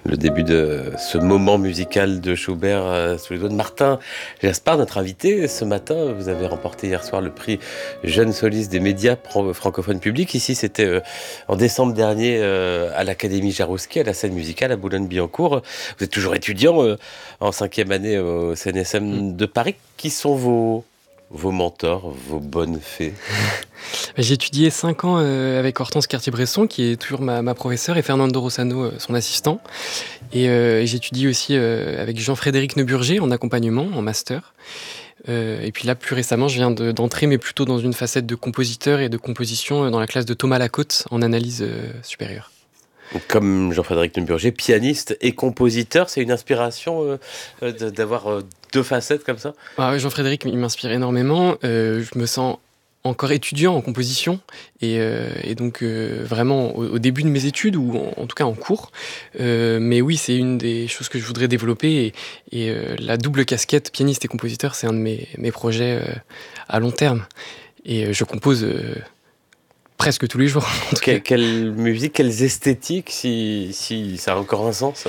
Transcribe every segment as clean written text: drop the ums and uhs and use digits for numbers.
Le début de ce moment musical de Schubert sous les doigts de Martin Jaspard, notre invité. Ce matin, vous avez remporté hier soir le prix Jeune soliste des médias francophones publics. Ici, c'était en décembre dernier à l'Académie Jaroussky, à la scène musicale à Boulogne-Billancourt. Vous êtes toujours étudiant en 5e année au CNSM de Paris. Qui sont vos mentors, vos bonnes fées? J'ai étudié 5 ans avec Hortense Cartier-Bresson, qui est toujours ma professeure, et Fernando Rossano, son assistant. Et j'étudie aussi avec Jean-Frédéric Neuburger en accompagnement, en master. Et puis là, plus récemment, je viens d'entrer, mais plutôt dans une facette de compositeur et de composition dans la classe de Thomas Lacote en analyse supérieure. Comme Jean-Frédéric Neuburger, pianiste et compositeur, c'est une inspiration d'avoir deux facettes comme ça? Jean-Frédéric, il m'inspire énormément. Je me sens encore étudiant en composition et donc vraiment au début de mes études ou en tout cas en cours. Mais oui, c'est une des choses que je voudrais développer et la double casquette pianiste et compositeur, c'est un de mes projets à long terme. Et je compose presque tous les jours. Quelle musique, quelles esthétiques, si ça a encore un sens?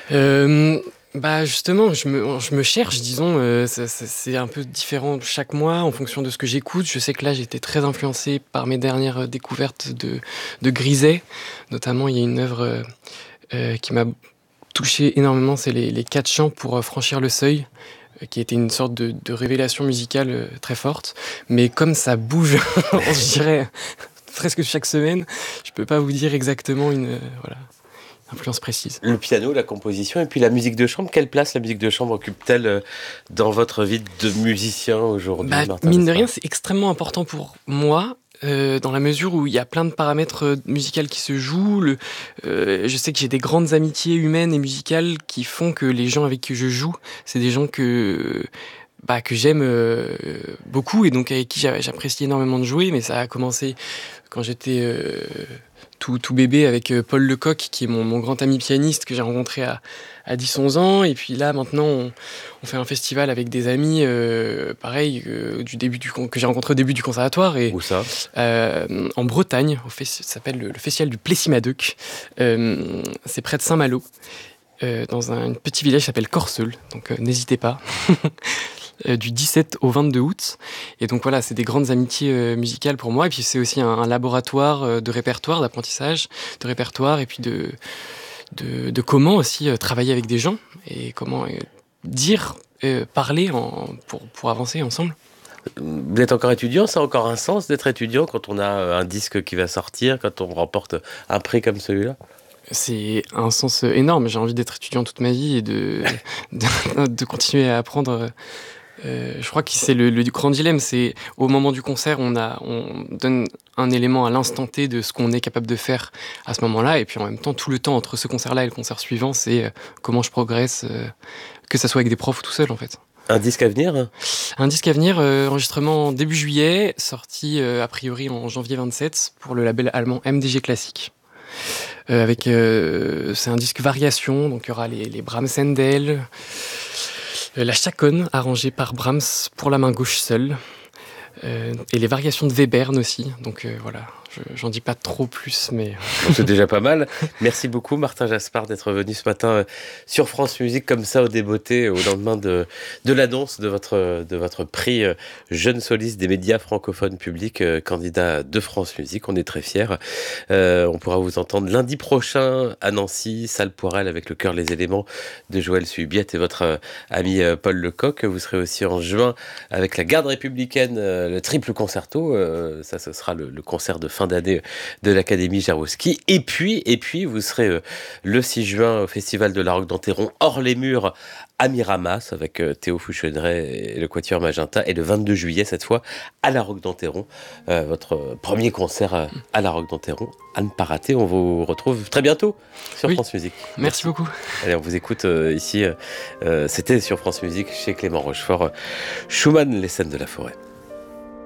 Justement, je me cherche, disons, c'est un peu différent chaque mois en fonction de ce que j'écoute. Je sais que là, j'ai été très influencé par mes dernières découvertes de Griset. Notamment, il y a une œuvre qui m'a touché énormément, c'est les 4 chants pour franchir le seuil, qui était une sorte de révélation musicale très forte. Mais comme ça bouge, je dirais, presque chaque semaine, je peux pas vous dire exactement une influence précise. Le piano, la composition et puis la musique de chambre. Quelle place la musique de chambre occupe-t-elle dans votre vie de musicien aujourd'hui, Martin? Mine de rien, c'est extrêmement important pour moi, dans la mesure où il y a plein de paramètres musicaux qui se jouent. Je sais que j'ai des grandes amitiés humaines et musicales qui font que les gens avec qui je joue, c'est des gens que j'aime beaucoup et donc avec qui j'apprécie énormément de jouer. Mais ça a commencé quand j'étais tout bébé avec Paul Lecoq, qui est mon grand ami pianiste que j'ai rencontré à 10-11 ans. Et puis là, maintenant, on fait un festival avec des amis, pareil, que j'ai rencontré au début du conservatoire. Où ça? En Bretagne, ça s'appelle le festival du Plessis-Madec. C'est près de Saint-Malo, dans un petit village qui s'appelle Corseul. Donc n'hésitez pas. Du 17 au 22 août. Et donc voilà, c'est des grandes amitiés musicales pour moi. Et puis c'est aussi un laboratoire de répertoire, d'apprentissage, de répertoire, et puis de comment aussi travailler avec des gens et comment parler pour avancer ensemble. Vous êtes encore étudiant, ça a encore un sens d'être étudiant quand on a un disque qui va sortir, quand on remporte un prix comme celui-là? C'est un sens énorme. J'ai envie d'être étudiant toute ma vie et de continuer à apprendre. Je crois que c'est le grand dilemme, c'est au moment du concert, on donne un élément à l'instant T de ce qu'on est capable de faire à ce moment-là, et puis en même temps, tout le temps entre ce concert-là et le concert suivant, c'est comment je progresse, que ça soit avec des profs ou tout seul en fait. Un disque à venir? Un disque à venir, enregistrement début juillet, sorti a priori en janvier 27 pour le label allemand MDG Classique. C'est un disque variation, donc il y aura les Brahms-Händel, la chaconne arrangée par Brahms pour la main gauche seule, et les variations de Webern aussi. Donc voilà, j'en dis pas trop plus, mais c'est déjà pas mal. Merci beaucoup Martin Jaspard d'être venu ce matin sur France Musique comme ça au débeauté au lendemain de l'annonce de votre prix Jeune soliste des médias francophones publics, candidat de France Musique. On est très fiers. On pourra vous entendre lundi prochain à Nancy, salle Poirel, avec le chœur Les Éléments de Joël Subiette et votre ami Paul Lecoq. Vous serez aussi en juin avec la Garde républicaine, le triple concerto. Ça, ce sera le concert de fin d'année de l'Académie Jaroussky. Et puis, vous serez le 6 juin au Festival de la Roque d'Enterron, hors les murs, à Miramas, avec Théo Fouchonnet et le Quatuor Magenta. Et le 22 juillet, cette fois, à la Roque d'Enterron. Votre premier concert à la Roque d'Enterron, à ne pas rater. On vous retrouve très bientôt sur France Musique. Merci beaucoup. Allez, on vous écoute ici. C'était sur France Musique, chez Clément Rochefort. Schumann, les scènes de la forêt.